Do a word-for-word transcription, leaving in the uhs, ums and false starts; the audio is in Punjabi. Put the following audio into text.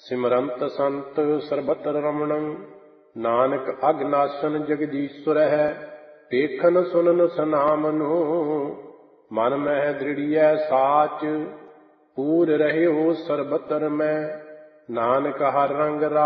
ਸਿਮਰੰਤ ਸੰਤ ਸਰਬਤਰ ਰਮਣੰ, ਨਾਨਕ ਅਗਨਾਸਨ ਜਗਦੀਸ਼ਵਰ ਹੈ। ਵੇਖਨ ਸੁਨਨ ਸਨਾਮਨੁ, ਮਨ ਮਹਿ ਦ੍ਰਿੜੀਐ ਸਾਚ। ਪੂਰ ਰਹਿਓ ਸਰਬਤਰ ਮੈਂ, ਨਾਨਕ ਹਰ ਰੰਗ